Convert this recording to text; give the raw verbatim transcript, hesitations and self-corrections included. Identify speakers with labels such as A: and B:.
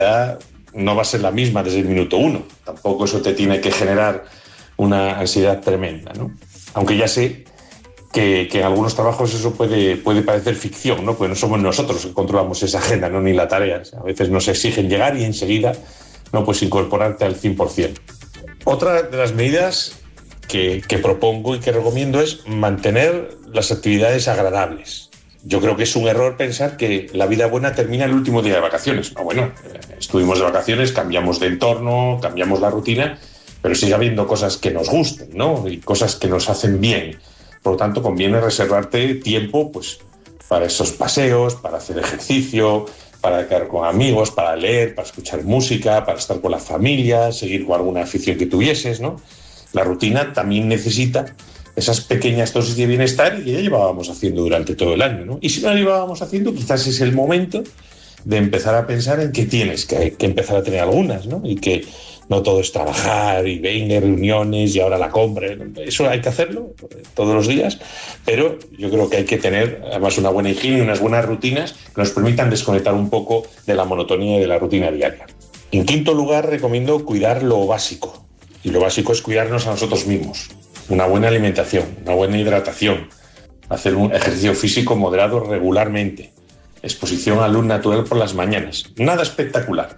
A: no va a ser la misma desde el minuto uno. Tampoco eso te tiene que generar una ansiedad tremenda, ¿no? Aunque ya sé que, que en algunos trabajos eso puede, puede parecer ficción, ¿no? Pues no somos nosotros que controlamos esa agenda, ¿no? Ni la tarea. A veces nos exigen llegar y enseguida no puedes incorporarte al cien por ciento. Otra de las medidas que, que propongo y que recomiendo es mantener las actividades agradables. Yo creo que es un error pensar que la vida buena termina el último día de vacaciones. No, bueno, estuvimos de vacaciones, cambiamos de entorno, cambiamos la rutina, pero sigue habiendo cosas que nos gusten, ¿no? Y cosas que nos hacen bien. Por lo tanto, conviene reservarte tiempo, pues, para esos paseos, para hacer ejercicio, para quedar con amigos, para leer, para escuchar música, para estar con la familia, seguir con alguna afición que tuvieses, ¿no? La rutina también necesita esas pequeñas dosis de bienestar y que ya llevábamos haciendo durante todo el año, ¿no? Y si no la llevábamos haciendo, quizás es el momento de empezar a pensar en que tienes que, que empezar a tener algunas, ¿no? Y que no todo es trabajar y venga, reuniones y ahora la compra. Eso hay que hacerlo todos los días, pero yo creo que hay que tener además una buena higiene y unas buenas rutinas que nos permitan desconectar un poco de la monotonía y de la rutina diaria. En quinto lugar, recomiendo cuidar lo básico. Y lo básico es cuidarnos a nosotros mismos. Una buena alimentación, una buena hidratación, hacer un ejercicio físico moderado regularmente, exposición a luz natural por las mañanas. Nada espectacular,